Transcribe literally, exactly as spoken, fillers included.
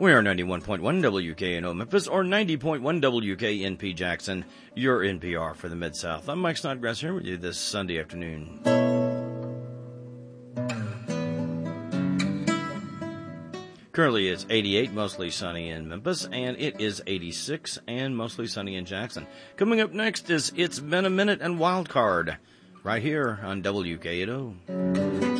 We are ninety-one point one W K N O Memphis or ninety point one W K N P Jackson, your N P R for the Mid-South. I'm Mike Snodgrass here with you this Sunday afternoon. Currently it's eighty-eight, mostly sunny in Memphis, and it is eighty-six and mostly sunny in Jackson. Coming up next is It's Been a Minute and Wild Card, right here on W K N O.